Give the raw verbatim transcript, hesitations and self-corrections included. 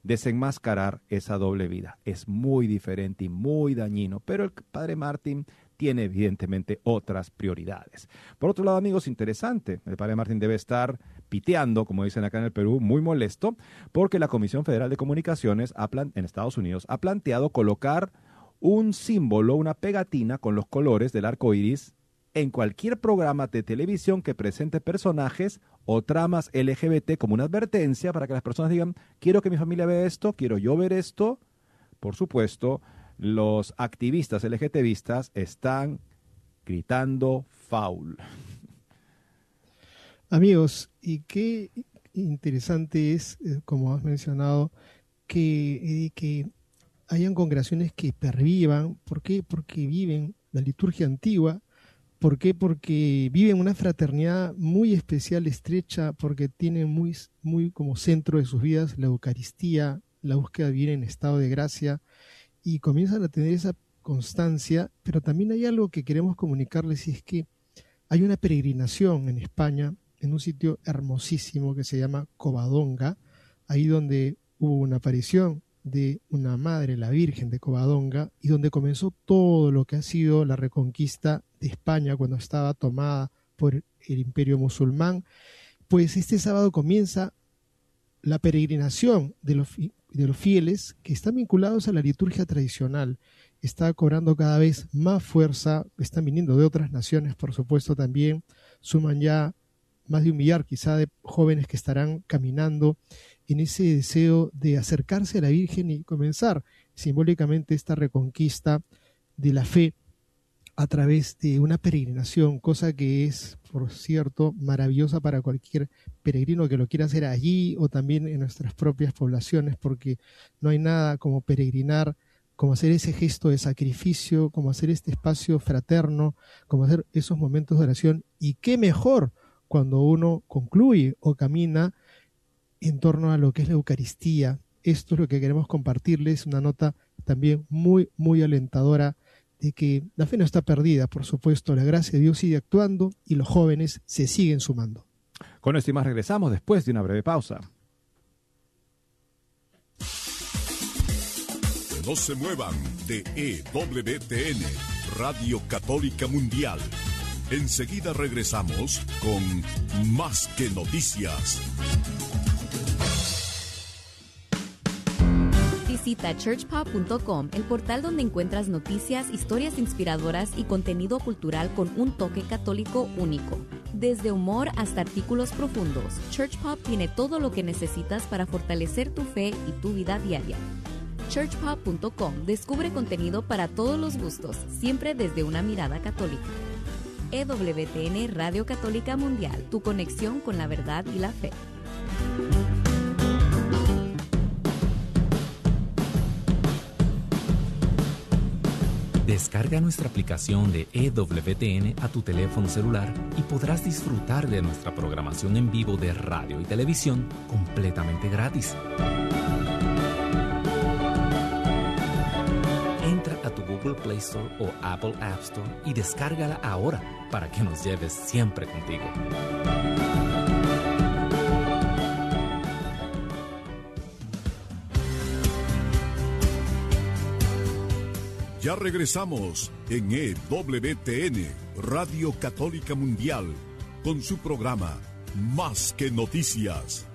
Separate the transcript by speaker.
Speaker 1: desenmascarar esa doble vida. Es muy diferente y muy dañino, pero el padre Martín tiene evidentemente otras prioridades. Por otro lado, amigos, interesante, el padre Martín debe estar piteando, como dicen acá en el Perú, muy molesto, porque la Comisión Federal de Comunicaciones ha plan- en Estados Unidos ha planteado colocar un símbolo, una pegatina con los colores del arco iris en cualquier programa de televisión que presente personajes o tramas L G B T como una advertencia para que las personas digan, quiero que mi familia vea esto, quiero yo ver esto. Por supuesto, los activistas LGTBistas están gritando foul.
Speaker 2: Amigos, y qué interesante es, eh, como has mencionado, que, eh, que hayan congregaciones que pervivan. ¿Por qué? Porque viven la liturgia antigua. ¿Por qué? Porque viven una fraternidad muy especial, estrecha, porque tienen muy, muy como centro de sus vidas la Eucaristía, la búsqueda de vivir en estado de gracia, y comienzan a tener esa constancia. Pero también hay algo que queremos comunicarles, y es que hay una peregrinación en España, en un sitio hermosísimo que se llama Covadonga, ahí donde hubo una aparición de una madre, la Virgen de Covadonga, y donde comenzó todo lo que ha sido la reconquista de España cuando estaba tomada por el imperio musulmán. Pues este sábado comienza la peregrinación de los, de los fieles que están vinculados a la liturgia tradicional. Está cobrando cada vez más fuerza, están viniendo de otras naciones, por supuesto, también suman ya más de un millar quizá de jóvenes que estarán caminando en ese deseo de acercarse a la Virgen y comenzar simbólicamente esta reconquista de la fe a través de una peregrinación, cosa que es, por cierto, maravillosa para cualquier peregrino que lo quiera hacer allí o también en nuestras propias poblaciones, porque no hay nada como peregrinar, como hacer ese gesto de sacrificio, como hacer este espacio fraterno, como hacer esos momentos de oración. Y qué mejor cuando uno concluye o camina en torno a lo que es la Eucaristía. Esto es lo que queremos compartirles, una nota también muy, muy alentadora de que la fe no está perdida, por supuesto, la gracia de Dios sigue actuando y los jóvenes se siguen sumando.
Speaker 1: Con esto y más regresamos después de una breve pausa.
Speaker 3: No se muevan de E W T N, Radio Católica Mundial. Enseguida regresamos con Más que Noticias.
Speaker 4: Visita church pop punto com, el portal donde encuentras noticias, historias inspiradoras y contenido cultural con un toque católico único. Desde humor hasta artículos profundos, Church Pop tiene todo lo que necesitas para fortalecer tu fe y tu vida diaria. church pop punto com descubre contenido para todos los gustos, siempre desde una mirada católica. E W T N Radio Católica Mundial, tu conexión con la verdad y la fe.
Speaker 5: Descarga nuestra aplicación de E W T N a tu teléfono celular y podrás disfrutar de nuestra programación en vivo de radio y televisión completamente gratis. Entra a tu Google Play Store o Apple App Store y descárgala ahora para que nos lleves siempre contigo.
Speaker 3: Ya regresamos en E W T N, Radio Católica Mundial, con su programa Más que Noticias.